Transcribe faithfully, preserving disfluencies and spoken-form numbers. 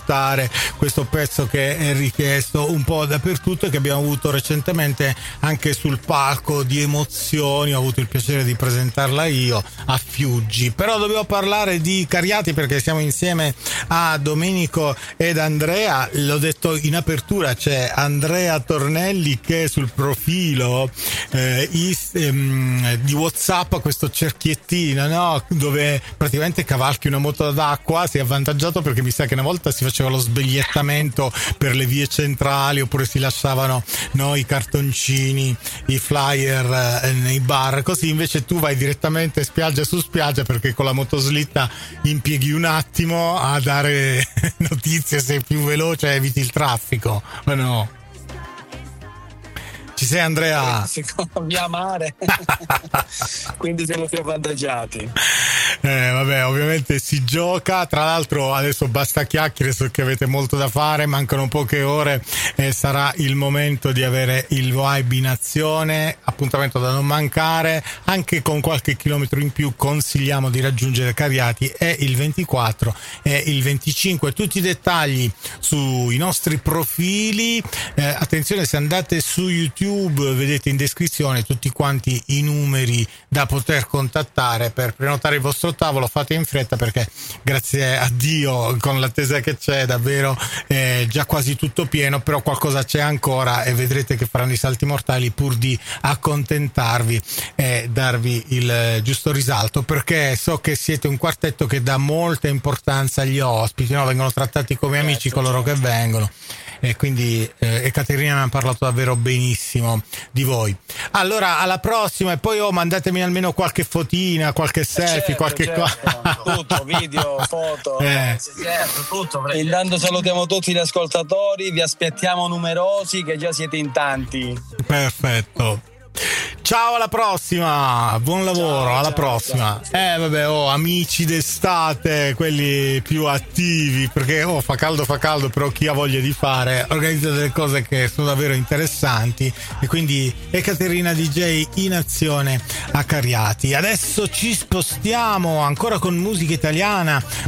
ascoltare questo pezzo che è richiesto un po' dappertutto e che abbiamo avuto recentemente anche sul palco di Emozioni. Ho avuto il piacere di presentarla io a Fiuggi, però dobbiamo parlare di Cariati perché siamo insieme a Domenico ed Andrea. L'ho detto in apertura, c'è Andrea Tornelli che sul profilo eh, is, ehm, di WhatsApp ha questo cerchiettino, no? Dove praticamente cavalchi una moto d'acqua. Si è avvantaggiato perché mi sa che una volta si faceva lo sbegliettamento per le vie centrali oppure si lasciavano, no, i cartoncini, i flyer eh, nei bar, così invece tu vai direttamente spiaggia su spiaggia perché con la motoslitta impieghi un attimo a dare notizie, sei più veloce, eviti il traffico, ma no? Ci sei, Andrea? Via mare. Quindi siamo più avvantaggiati. Eh, vabbè, ovviamente si gioca. Tra l'altro adesso basta chiacchiere, so che avete molto da fare, mancano poche ore e sarà il momento di avere il vibe in azione, appuntamento da non mancare. Anche con qualche chilometro in più consigliamo di raggiungere Cariati, è il ventiquattro e il venticinque. Tutti i dettagli sui nostri profili. Eh, attenzione, se andate su YouTube vedete in descrizione tutti quanti i numeri da poter contattare per prenotare il vostro tavolo. Fate in fretta perché grazie a Dio con l'attesa che c'è davvero è già quasi tutto pieno, però qualcosa c'è ancora e vedrete che faranno i salti mortali pur di accontentarvi e darvi il giusto risalto, perché so che siete un quartetto che dà molta importanza agli ospiti, no? Vengono trattati come amici coloro che vengono. E quindi eh, e Caterina mi ha parlato davvero benissimo di voi. Allora alla prossima, e poi oh, mandatemi almeno qualche fotina, qualche selfie, certo, qualche certo. cosa. Tutto, video, foto, eh. certo, tutto. Intanto salutiamo tutti gli ascoltatori, vi aspettiamo numerosi che già siete in tanti. Perfetto. Ciao, alla prossima, buon lavoro, ciao, alla ciao, prossima. Ciao. Eh vabbè, oh, amici d'estate, quelli più attivi, perché oh, fa caldo, fa caldo, però chi ha voglia di fare organizza delle cose che sono davvero interessanti, e quindi Ekaterina D J in azione a Cariati. Adesso ci spostiamo ancora con musica italiana,